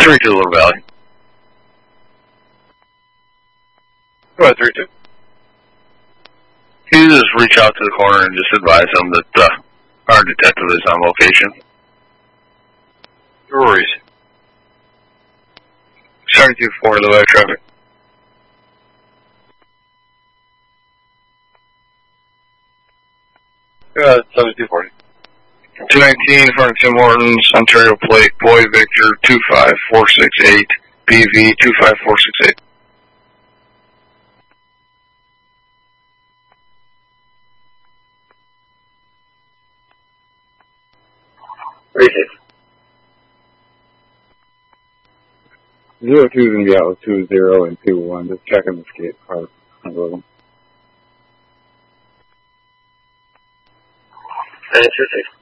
3-2 Little Valley. Go ahead, 3-2. You just reach out to the corner and just advise them that our detective is on location. No worries. 72-4 Little Valley traffic. 7240. 219 in front of Tim Hortons, Ontario Plate, Boy Victor 25468, BV 25468. Zero 2 is going to be out with 2-0 and 2-1. Just checking the skate car. And 2-6.